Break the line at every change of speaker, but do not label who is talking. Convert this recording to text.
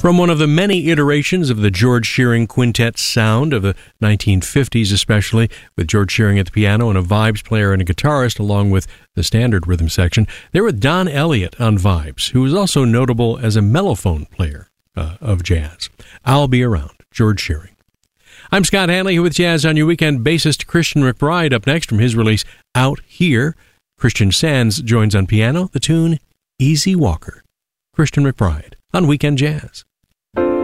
From one of the many iterations of the George Shearing quintet sound of the 1950s especially, with George Shearing at the piano and a vibes player and a guitarist along with the standard rhythm section, there was Don Elliott on vibes, who was also notable as a mellophone player of jazz. I'll Be Around, George Shearing. I'm Scott Hanley here with Jazz on Your Weekend. Bassist Christian McBride up next from his release Out Here. Christian Sands joins on piano, the tune Easy Walker. Christian McBride on Weekend Jazz.